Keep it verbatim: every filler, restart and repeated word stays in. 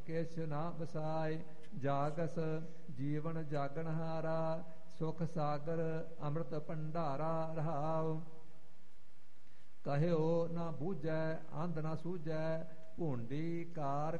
ਕਿਛ ਨਾ ਬਸਾਏ। ਜਾਗਸ ਜੀਵਨ ਜਾਗਣ ਹਾਰਾ, ਸੁਖ ਸਾਗਰ ਅੰਮ੍ਰਿਤ ਭੰਡਾਰਾ। ਰਹਾਉ ਕਹਿਓ ਨਾ ਬੂਝੈ, ਅੰਧ ਨਾ ਸੂਝੈ, ਭੂੰਡੀ ਕਾਰ